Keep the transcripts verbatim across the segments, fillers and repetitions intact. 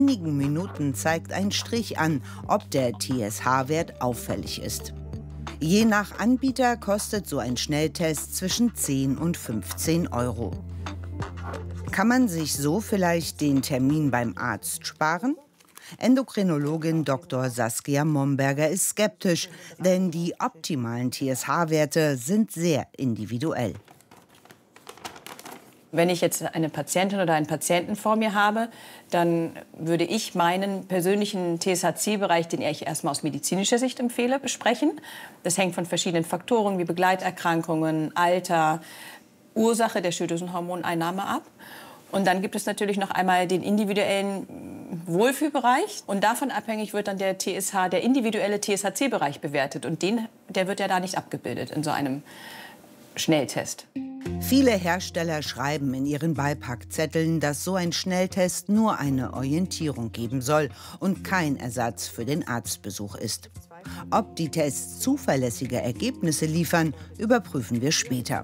In wenigen Minuten zeigt ein Strich an, ob der T S H-Wert auffällig ist. Je nach Anbieter kostet so ein Schnelltest zwischen zehn und fünfzehn Euro. Kann man sich so vielleicht den Termin beim Arzt sparen? Endokrinologin Doktor Saskia Momberger ist skeptisch, denn die optimalen T S H-Werte sind sehr individuell. Wenn ich jetzt eine Patientin oder einen Patienten vor mir habe, dann würde ich meinen persönlichen T S H-Zielbereich, den ich erstmal aus medizinischer Sicht empfehle, besprechen. Das hängt von verschiedenen Faktoren wie Begleiterkrankungen, Alter, Ursache der Schilddrüsenhormoneinnahme ab. Und dann gibt es natürlich noch einmal den individuellen Wohlfühlbereich. Und davon abhängig wird dann der T S H, der individuelle T S H-Zielbereich bewertet. Und den, der wird ja da nicht abgebildet in so einem Schnelltest. Viele Hersteller schreiben in ihren Beipackzetteln, dass so ein Schnelltest nur eine Orientierung geben soll und kein Ersatz für den Arztbesuch ist. Ob die Tests zuverlässige Ergebnisse liefern, überprüfen wir später.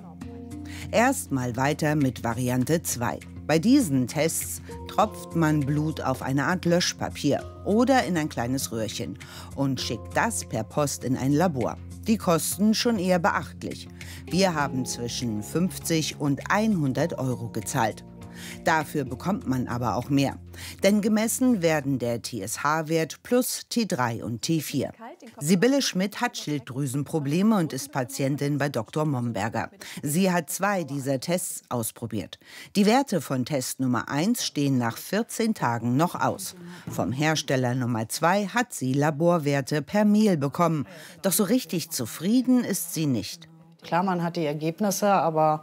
Erstmal weiter mit Variante zwei. Bei diesen Tests tropft man Blut auf eine Art Löschpapier oder in ein kleines Röhrchen und schickt das per Post in ein Labor. Die kosten schon eher beachtlich. Wir haben zwischen fünfzig und hundert Euro gezahlt. Dafür bekommt man aber auch mehr. Denn gemessen werden der T S H-Wert plus T drei und T vier. Sibylle Schmidt hat Schilddrüsenprobleme und ist Patientin bei Doktor Momberger. Sie hat zwei dieser Tests ausprobiert. Die Werte von Test Nummer eins stehen nach vierzehn Tagen noch aus. Vom Hersteller Nummer zwei hat sie Laborwerte per Mail bekommen. Doch so richtig zufrieden ist sie nicht. Klar, man hat die Ergebnisse, aber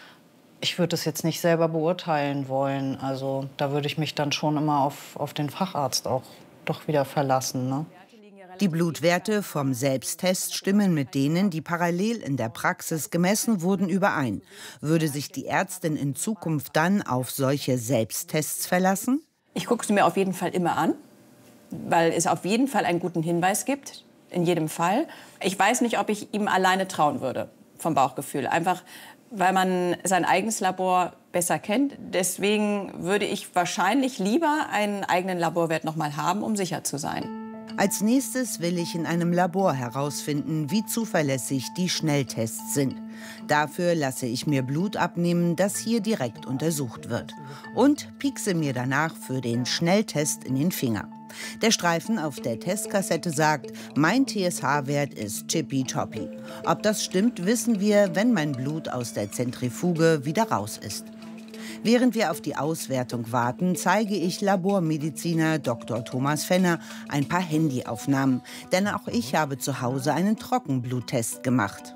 ich würde es jetzt nicht selber beurteilen wollen. Also da würde ich mich dann schon immer auf, auf den Facharzt auch doch wieder verlassen, ne? Die Blutwerte vom Selbsttest stimmen mit denen, die parallel in der Praxis gemessen wurden, überein. Würde sich die Ärztin in Zukunft dann auf solche Selbsttests verlassen? Ich gucke sie mir auf jeden Fall immer an, weil es auf jeden Fall einen guten Hinweis gibt, in jedem Fall. Ich weiß nicht, ob ich ihm alleine trauen würde, vom Bauchgefühl. Einfach, weil man sein eigenes Labor besser kennt. Deswegen würde ich wahrscheinlich lieber einen eigenen Laborwert noch mal haben, um sicher zu sein. Als nächstes will ich in einem Labor herausfinden, wie zuverlässig die Schnelltests sind. Dafür lasse ich mir Blut abnehmen, das hier direkt untersucht wird. Und piekse mir danach für den Schnelltest in den Finger. Der Streifen auf der Testkassette sagt, mein T S H-Wert ist tippitoppi. Ob das stimmt, wissen wir, wenn mein Blut aus der Zentrifuge wieder raus ist. Während wir auf die Auswertung warten, zeige ich Labormediziner Doktor Thomas Fenner ein paar Handyaufnahmen. Denn auch ich habe zu Hause einen Trockenbluttest gemacht.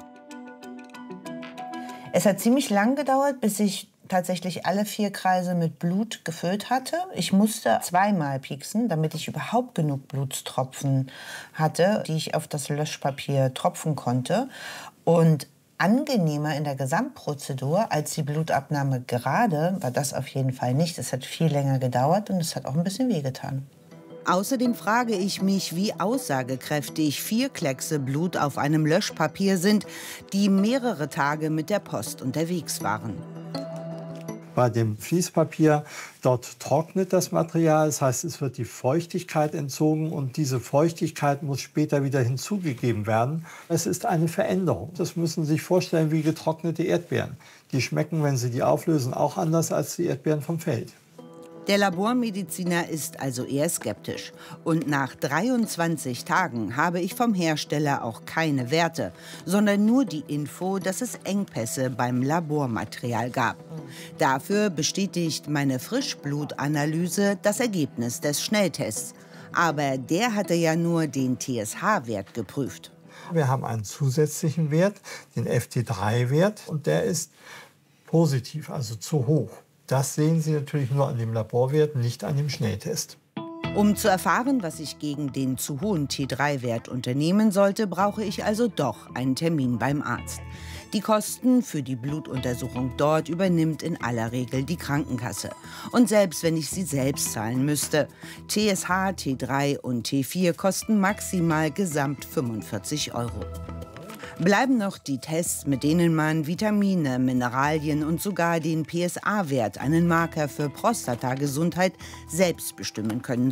Es hat ziemlich lang gedauert, bis ich tatsächlich alle vier Kreise mit Blut gefüllt hatte. Ich musste zweimal pieksen, damit ich überhaupt genug Blutstropfen hatte, die ich auf das Löschpapier tropfen konnte. Und angenehmer in der Gesamtprozedur als die Blutabnahme gerade war das auf jeden Fall nicht. Es hat viel länger gedauert und es hat auch ein bisschen wehgetan. Außerdem frage ich mich, wie aussagekräftig vier Kleckse Blut auf einem Löschpapier sind, die mehrere Tage mit der Post unterwegs waren. Bei dem Fließpapier, dort trocknet das Material, das heißt, es wird die Feuchtigkeit entzogen und diese Feuchtigkeit muss später wieder hinzugegeben werden. Es ist eine Veränderung. Das müssen Sie sich vorstellen wie getrocknete Erdbeeren. Die schmecken, wenn Sie die auflösen, auch anders als die Erdbeeren vom Feld. Der Labormediziner ist also eher skeptisch. Und nach dreiundzwanzig Tagen habe ich vom Hersteller auch keine Werte, sondern nur die Info, dass es Engpässe beim Labormaterial gab. Dafür bestätigt meine Frischblutanalyse das Ergebnis des Schnelltests. Aber der hatte ja nur den T S H-Wert geprüft. Wir haben einen zusätzlichen Wert, den F T drei Wert, und der ist positiv, also zu hoch. Das sehen Sie natürlich nur an dem Laborwert, nicht an dem Schnelltest. Um zu erfahren, was ich gegen den zu hohen T drei Wert unternehmen sollte, brauche ich also doch einen Termin beim Arzt. Die Kosten für die Blutuntersuchung dort übernimmt in aller Regel die Krankenkasse. Und selbst wenn ich sie selbst zahlen müsste, T S H, T drei und T vier kosten maximal gesamt fünfundvierzig Euro. Bleiben noch die Tests, mit denen man Vitamine, Mineralien und sogar den P S A-Wert, einen Marker für Prostatagesundheit, selbst bestimmen können